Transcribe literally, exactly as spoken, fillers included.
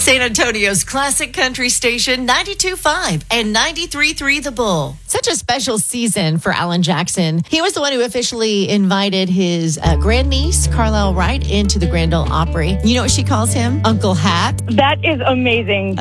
San Antonio's classic country station, ninety-two point five and ninety-three point three The Bull. Such a special season for Alan Jackson. He was the one who officially invited his uh, grandniece, Carlisle Wright, into the Grand Ole Opry. You know what she calls him? Uncle Hat. That is amazing.